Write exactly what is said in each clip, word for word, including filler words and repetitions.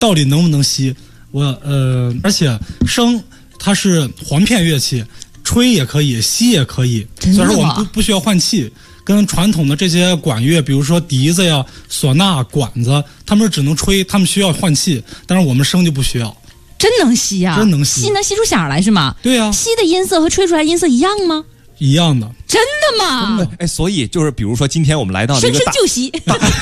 到底能不能吸？我呃，而且笙它是簧片乐器，吹也可以，吸也可以，所以说我们不不需要换气。跟传统的这些管乐，比如说笛子呀、唢呐、管子，他们是只能吹，他们需要换气，但是我们笙就不需要。 真能吸呀、啊！ 真能吸， 吸能吸出响来是吗？ 对呀、啊。 吸的音色和吹出来音色一样吗？ 一样的。 真的吗？ 真的。哎，所以就是比如说今天我们来到了一个大， 生生就吸，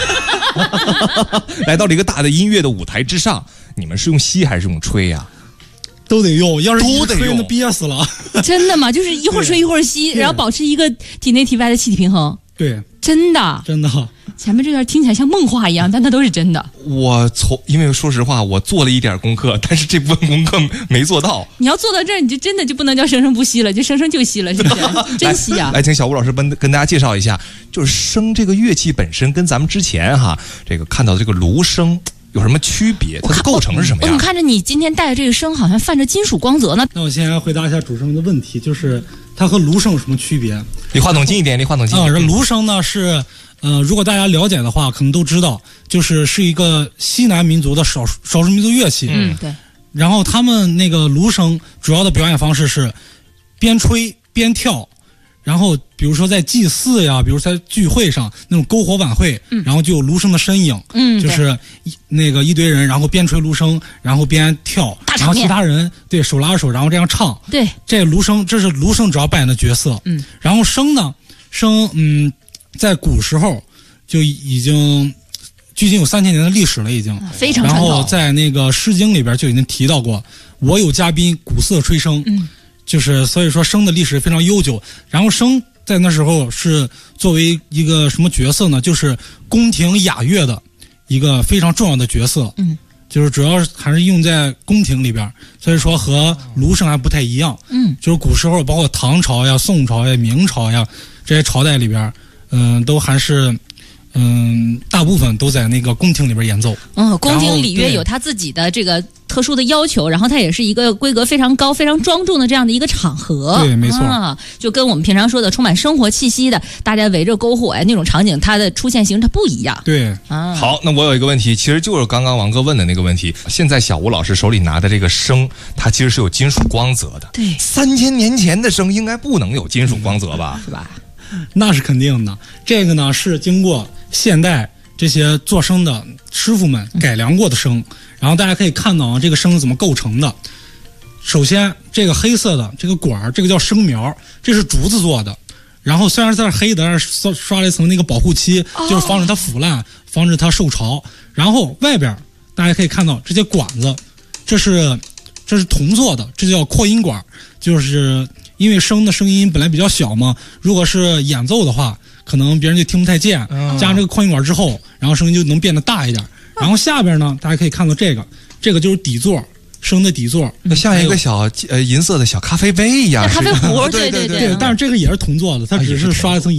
来到了一个大的音乐的舞台之上，你们是用吸还是用吹呀、啊？ 都得用，要是都得用， 那憋死了。 真的吗？就是一会儿吹一会儿吸，然后保持一个体内体外的气体平衡。 对， 真的， 真的。 前面这段听起来像梦话一样，但它都是真的。 我从因为说实话，我做了一点功课，但是这部分功课没做到。 你要做到这儿，你就真的就不能叫生生不息了，就生生就息了，是不是？真息啊！ 来，请小吴老师跟跟大家介绍一下，就是笙这个乐器本身跟咱们之前哈这个看到的这个芦笙有什么区别？它的构成是什么样？ 我看着你今天带的这个笙，好像泛着金属光泽呢。 那我先回答一下主持人的问题，就是它和芦笙有什么区别？ 离话筒近一点，离话筒近一点。 啊，芦笙呢是，呃，如果大家了解的话，可能都知道，就是是一个西南民族的少少数民族乐器。 嗯，对。 然后他们那个芦笙主要的表演方式是边吹边跳。然后，比如说在祭祀呀，比如在聚会上那种篝火晚会，嗯、然后就有芦笙的身影， 嗯， 就是一那个一堆人，然后边吹芦笙，然后边跳，然后其他人对手拉着手，然后这样唱， 对， 这芦笙这是芦笙主要扮演的角色， 嗯， 然后笙呢，笙嗯，在古时候就已经距今有三千年的历史了，已经、 嗯、非常传统。 然后在那个《诗经》里边就已经提到过，我有嘉宾，鼓瑟吹笙，嗯。就是所以说笙的历史非常悠久，然后笙在那时候是作为一个什么角色呢？就是宫廷雅乐的一个非常重要的角色， 嗯， 就是主要还是用在宫廷里边，所以说和芦笙还不太一样， 嗯， 就是古时候包括唐朝呀、宋朝呀、明朝呀这些朝代里边，嗯、呃，都还是。嗯，大部分都在那个宫廷里边演奏。 嗯，宫廷礼乐有它自己的这个特殊的要求，然后它也是一个规格非常高、非常庄重的这样的一个场合。 对，没错。 啊，就跟我们平常说的充满生活气息的，大家围着篝火呀那种场景，它的出现形式它不一样。 对， 啊。 好，那我有一个问题，其实就是刚刚王哥问的那个问题。现在小吴老师手里拿的这个笙，它其实是有金属光泽的。 对， 三千年前的笙应该不能有金属光泽吧？ 是吧？ 那是肯定的。这个呢是经过现代这些做笙的师傅们改良过的笙，然后大家可以看到啊，这个笙怎么构成的。首先，这个黑色的这个管，这个叫笙苗，这是竹子做的。然后虽然它是黑的，但是刷刷了一层那个保护漆，就是防止它腐烂，防止它受潮。然后外边大家可以看到这些管子，这是这是铜做的，这叫扩音管，就是因为笙的声音本来比较小嘛，如果是演奏的话，可能别人就听不太见，加上这个扩音管之后，然后声音就能变得大一点。然后下边呢，大家可以看到这个，这个就是底座，笙的底座， 像一个小呃银色的小咖啡杯一样， 咖啡壶，对对对对。 但是这个也是铜做的，它只是刷了一层。